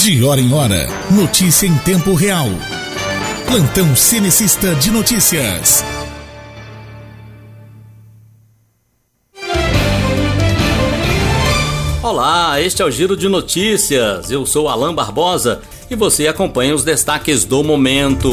De hora em hora, notícia em tempo real. Plantão Cenecista de Notícias. Olá, este é o Giro de Notícias. Eu sou Alan Barbosa e você acompanha os destaques do momento.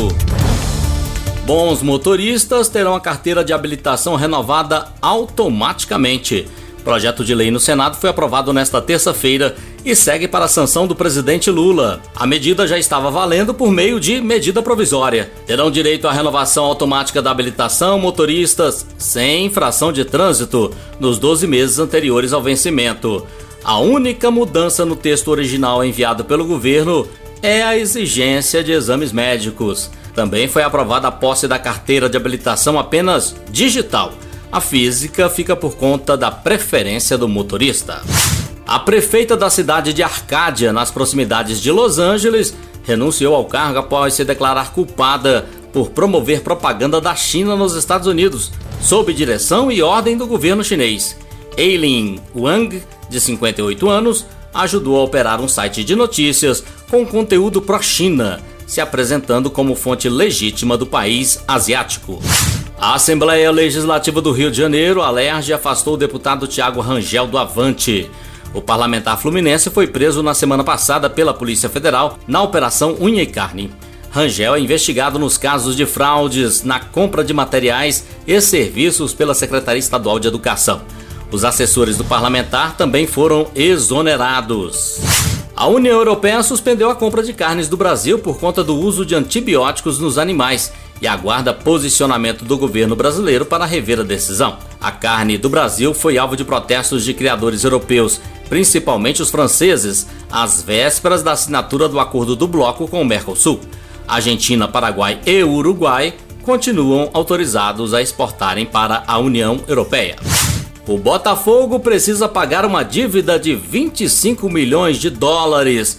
Bons motoristas terão a carteira de habilitação renovada automaticamente. Projeto de lei no Senado foi aprovado nesta terça-feira e segue para a sanção do presidente Lula. A medida já estava valendo por meio de medida provisória. Terão direito à renovação automática da habilitação motoristas sem infração de trânsito nos 12 meses anteriores ao vencimento. A única mudança no texto original enviado pelo governo é a exigência de exames médicos. Também foi aprovada a posse da carteira de habilitação apenas digital. A física fica por conta da preferência do motorista. A prefeita da cidade de Arcádia, nas proximidades de Los Angeles, renunciou ao cargo após se declarar culpada por promover propaganda da China nos Estados Unidos, sob direção e ordem do governo chinês. Eileen Wang, de 58 anos, ajudou a operar um site de notícias com conteúdo pró-China, se apresentando como fonte legítima do país asiático. A Assembleia Legislativa do Rio de Janeiro, a LERJ, afastou o deputado Thiago Rangel do Avante. O parlamentar fluminense foi preso na semana passada pela Polícia Federal na Operação Unha e Carne. Rangel é investigado nos casos de fraudes na compra de materiais e serviços pela Secretaria Estadual de Educação. Os assessores do parlamentar também foram exonerados. A União Europeia suspendeu a compra de carnes do Brasil por conta do uso de antibióticos nos animais e aguarda posicionamento do governo brasileiro para rever a decisão. A carne do Brasil foi alvo de protestos de criadores europeus, principalmente os franceses, às vésperas da assinatura do acordo do bloco com o Mercosul. Argentina, Paraguai e Uruguai continuam autorizados a exportarem para a União Europeia. O Botafogo precisa pagar uma dívida de 25 milhões de dólares,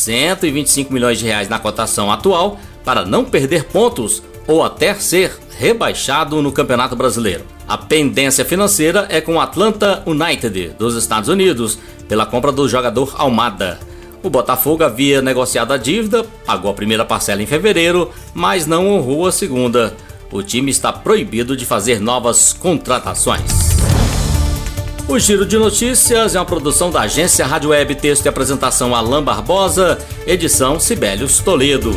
125 milhões de reais na cotação atual, para não perder pontos ou até ser rebaixado no Campeonato Brasileiro. A pendência financeira é com o Atlanta United, dos Estados Unidos, pela compra do jogador Almada. O Botafogo havia negociado a dívida, pagou a primeira parcela em fevereiro, mas não honrou a segunda. O time está proibido de fazer novas contratações. O Giro de Notícias é uma produção da agência Rádio Web, texto e apresentação Alan Barbosa, edição Sibelius Toledo.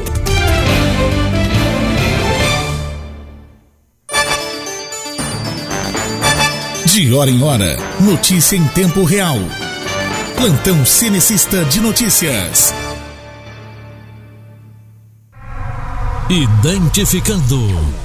De hora em hora, notícia em tempo real. Plantão Cenecista de Notícias. Identificando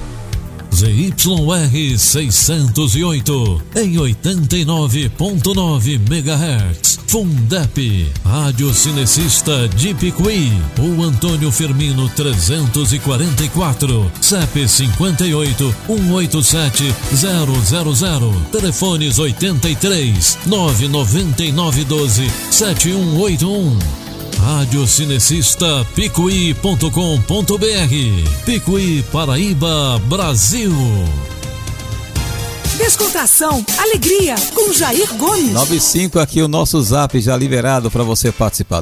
ZYR 608 em 89.9 MHz. Fundep, Rádio Cinecista de Picuí. O Antônio Firmino 344. CEP 58 187 000. Telefones 83 999 12 7181. Rádio Cinecista Picuí.com.br. Picuí, Paraíba, Brasil. Descontração, alegria, com Jair Gomes. 95 aqui o nosso zap já liberado para você participar.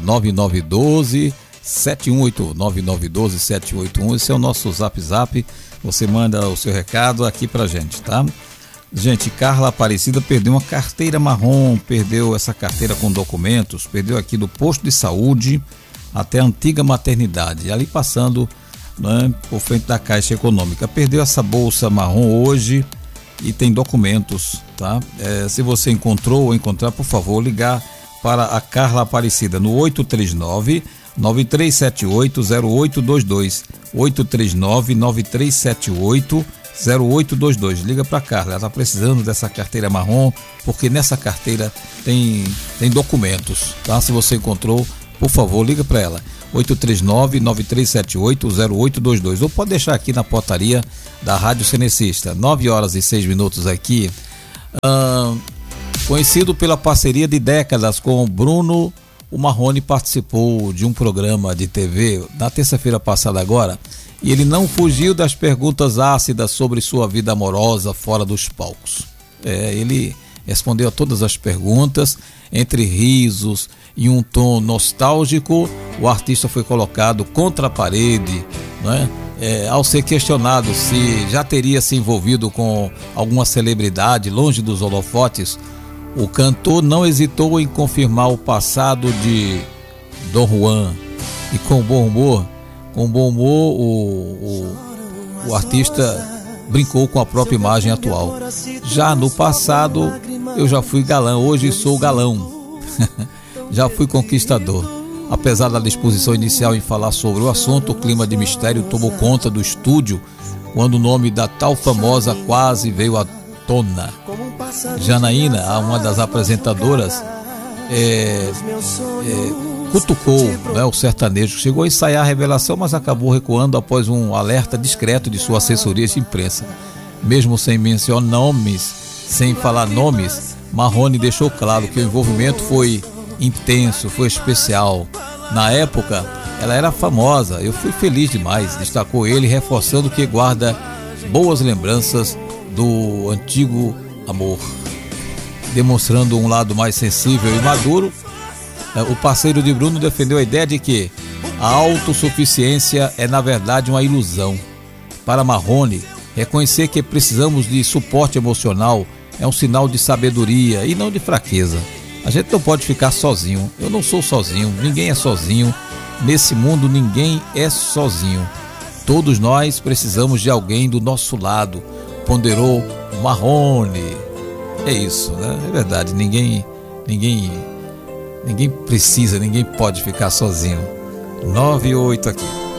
9912-7181. 9912-7181. Esse é o nosso zap. Você manda o seu recado aqui pra gente, tá? Gente, Carla Aparecida perdeu uma carteira marrom, perdeu essa carteira com documentos, perdeu aqui do posto de saúde até a antiga maternidade, ali passando, né, por frente da Caixa Econômica. Perdeu essa bolsa marrom hoje e tem documentos, tá? Se você encontrou ou encontrar, por favor, ligar para a Carla Aparecida no 839-9378-0822, 839-9378-0822. Liga para a Carla, ela está precisando dessa carteira marrom, porque nessa carteira tem documentos, tá? Se você encontrou, por favor, liga para ela, 839-9378-0822, ou pode deixar aqui na portaria da Rádio Cenecista. 9h06 aqui. Conhecido pela parceria de décadas com o Bruno, o Marrone participou de um programa de TV na terça-feira passada agora, e ele não fugiu das perguntas ácidas sobre sua vida amorosa fora dos palcos. Ele respondeu a todas as perguntas, entre risos e um tom nostálgico. o artista foi colocado contra a parede, né? Ao ser questionado se já teria se envolvido com alguma celebridade longe dos holofotes, o cantor não hesitou em confirmar o passado de Dom Juan. E com bom humor, o artista brincou com a própria imagem atual. Já no passado, eu já fui galã, hoje sou galão. Já fui conquistador. Apesar da disposição inicial em falar sobre o assunto, o clima de mistério tomou conta do estúdio quando o nome da tal famosa quase veio à tona. Janaína, uma das apresentadoras, cutucou, né, o sertanejo. Chegou a ensaiar a revelação, mas acabou recuando após um alerta discreto de sua assessoria de imprensa. Mesmo sem mencionar nomes, sem falar nomes, Marrone deixou claro que o envolvimento foi intenso, foi especial. Na época, ela era famosa, eu fui feliz demais, destacou ele, reforçando que guarda boas lembranças do antigo amor. Demonstrando um lado mais sensível e maduro, o parceiro de Bruno defendeu a ideia de que a autossuficiência é na verdade uma ilusão. Para Marrone, reconhecer que precisamos de suporte emocional é um sinal de sabedoria e não de fraqueza. A gente não pode ficar sozinho. Eu não sou sozinho, ninguém é sozinho. Nesse mundo ninguém é sozinho. Todos nós precisamos de alguém do nosso lado, ponderou Marrone. É isso, né? É verdade, ninguém precisa, ninguém pode ficar sozinho. 9 e 8 aqui.